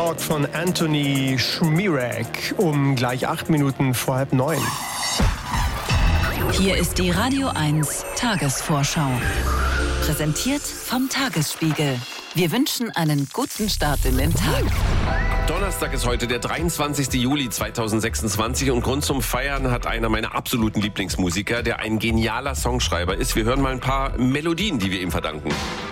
Talk von Anthony Schmierek um gleich 8 Minuten vor 8:30. Hier ist die Radio 1 Tagesvorschau. Präsentiert vom Tagesspiegel. Wir wünschen einen guten Start in den Tag. Donnerstag ist heute der 23. Juli 2026 und Grund zum Feiern hat einer meiner absoluten Lieblingsmusiker, der ein genialer Songschreiber ist. Wir hören mal ein paar Melodien, die wir ihm verdanken.